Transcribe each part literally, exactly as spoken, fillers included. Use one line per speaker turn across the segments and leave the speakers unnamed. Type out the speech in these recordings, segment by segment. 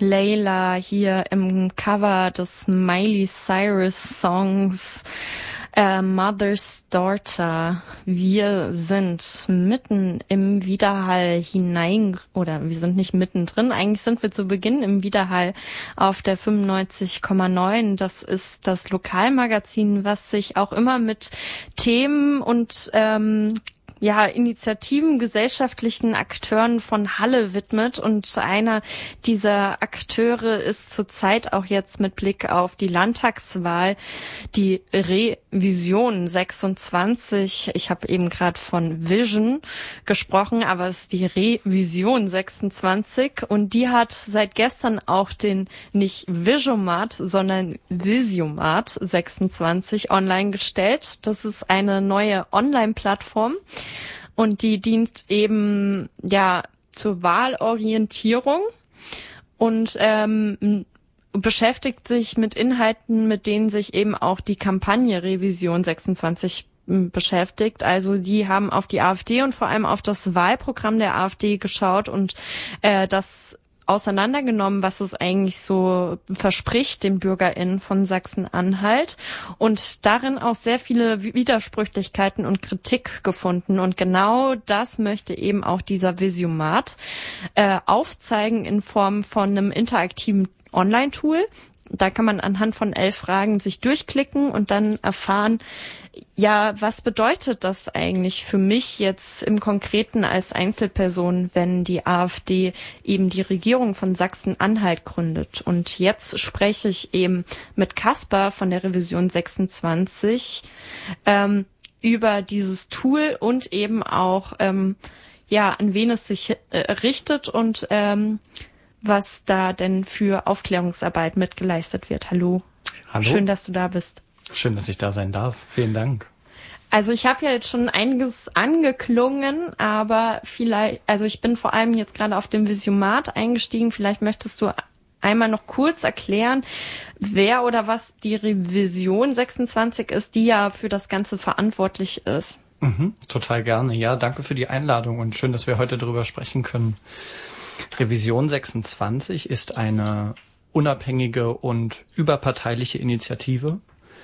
Layla hier im Cover des Miley Cyrus Songs äh, Mother's Daughter. Wir sind mitten im Widerhall hinein, oder wir sind nicht mittendrin, eigentlich sind wir zu Beginn im Widerhall auf der fünfundneunzig Komma neun. Das ist das Lokalmagazin, was sich auch immer mit Themen und ähm, ja, Initiativen, gesellschaftlichen Akteuren von Halle widmet. Und einer dieser Akteure ist zurzeit auch jetzt mit Blick auf die Landtagswahl die Revision sechsundzwanzig. Ich habe eben gerade von Vision gesprochen, aber es ist die Revision sechsundzwanzig. Und die hat seit gestern auch den nicht Visiomat, sondern Visiomat sechsundzwanzig online gestellt. Das ist eine neue Online-Plattform. Und die dient eben ja zur Wahlorientierung und ähm, beschäftigt sich mit Inhalten, mit denen sich eben auch die Kampagne Revision sechsundzwanzig beschäftigt. Also die haben auf die AfD und vor allem auf das Wahlprogramm der AfD geschaut und äh, das auseinandergenommen, was es eigentlich so verspricht den BürgerInnen von Sachsen-Anhalt, und darin auch sehr viele Widersprüchlichkeiten und Kritik gefunden. Und genau das möchte eben auch dieser Visiomat äh, aufzeigen in Form von einem interaktiven Online-Tool. Da kann man anhand von elf Fragen sich durchklicken und dann erfahren, ja, was bedeutet das eigentlich für mich jetzt im Konkreten als Einzelperson, wenn die AfD eben die Regierung von Sachsen-Anhalt gründet? Und jetzt spreche ich eben mit Kaspar von der Revision sechsundzwanzig ähm, über dieses Tool und eben auch, ähm, ja, an wen es sich äh, richtet und ähm, was da denn für Aufklärungsarbeit mitgeleistet wird. Hallo.
Hallo.
Schön, dass du da bist.
Schön, dass ich da sein darf. Vielen Dank.
Also ich habe ja jetzt schon einiges angeklungen, aber vielleicht, also ich bin vor allem jetzt gerade auf dem Visiomat eingestiegen. Vielleicht möchtest du einmal noch kurz erklären, wer oder was die Revision sechsundzwanzig ist, die ja für das Ganze verantwortlich ist.
Mhm, total gerne. Ja, danke für die Einladung und schön, dass wir heute darüber sprechen können. Revision sechsundzwanzig ist eine unabhängige und überparteiliche Initiative,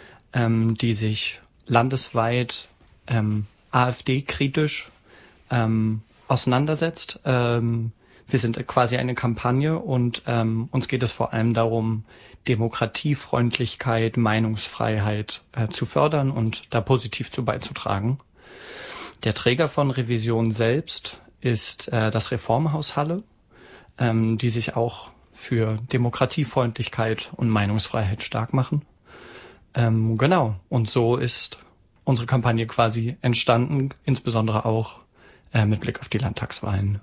ähm, die sich landesweit ähm, AfD-kritisch ähm, auseinandersetzt. Ähm, wir sind quasi eine Kampagne und ähm, uns geht es vor allem darum, Demokratiefreundlichkeit, Meinungsfreiheit äh, zu fördern und da positiv zu beizutragen. Der Träger von Revision selbst ist äh, das Reformhaus Halle, ähm, die sich auch für Demokratiefreundlichkeit und Meinungsfreiheit stark machen. Ähm, genau, und so ist unsere Kampagne quasi entstanden, insbesondere auch äh, mit Blick auf die Landtagswahlen.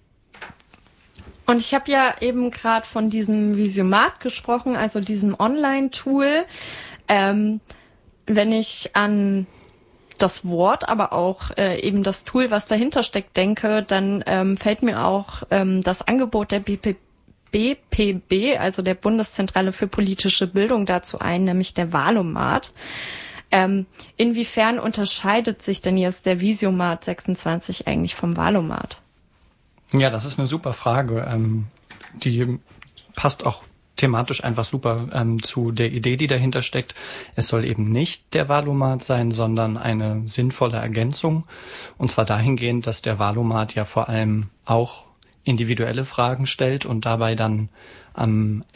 Und ich habe ja eben gerade von diesem Visiomat gesprochen, also diesem Online-Tool. Ähm, wenn ich an das Wort, aber auch äh, eben das Tool, was dahinter steckt, denke, dann ähm, fällt mir auch ähm, das Angebot der B P B P B, also der Bundeszentrale für politische Bildung, dazu ein, nämlich der Wahlomat. Ähm, inwiefern unterscheidet sich denn jetzt der Visiomat sechsundzwanzig eigentlich vom Wahlomat?
Ja, das ist eine super Frage. Ähm, die passt auch thematisch einfach super ähm, zu der Idee, die dahinter steckt. Es soll eben nicht der Wahlomat sein, sondern eine sinnvolle Ergänzung. Und zwar dahingehend, dass der Wahlomat ja vor allem auch individuelle Fragen stellt und dabei dann am